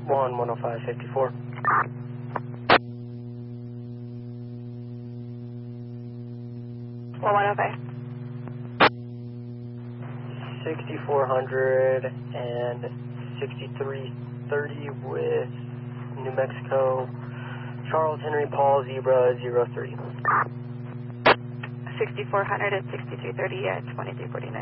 10554. 105. 6400 and 6330 with New Mexico, Charles Henry Paul Zebra 03. 6400 and 6330 at 2349.